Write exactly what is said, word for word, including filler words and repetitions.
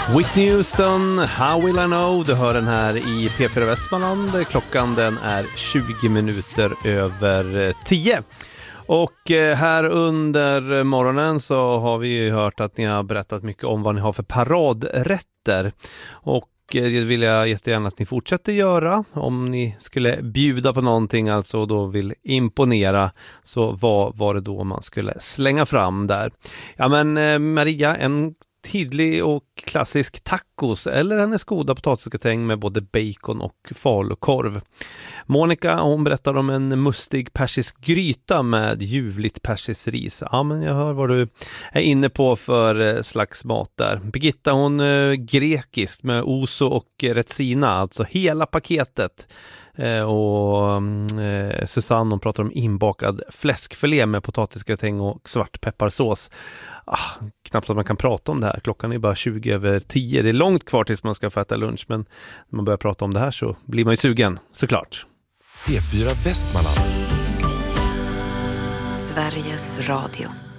Whitney Houston, How Will I Know? Du hör den här i P fyra Västmanland. Klockan den är tjugo minuter över tio. Och här under morgonen så har vi ju hört att ni har berättat mycket om vad ni har för paradrätter. Och det vill jag jättegärna att ni fortsätter göra. Om ni skulle bjuda på någonting, alltså, och då vill imponera, så vad var det då man skulle slänga fram där? Ja men Maria, en tydlig och klassisk tacos eller hennes goda potatisgratäng med både bacon och falukorv. Monica, hon berättar om en mustig persisk gryta med ljuvligt persiskt ris. Ja, men jag hör vad du är inne på för slags mat där. Birgitta, hon är grekiskt med oso och retsina, alltså hela paketet. Eh, och eh, Susanne, hon pratar om inbakad fläskfilé med potatisgratäng och svartpepparsås. Ah, knappt att man kan prata om det här. Klockan är bara tjugo över tio. Det är långt kvar tills man ska få äta lunch, men när man börjar prata om det här så blir man ju sugen, såklart. P fyra Västmanland. Sveriges Radio.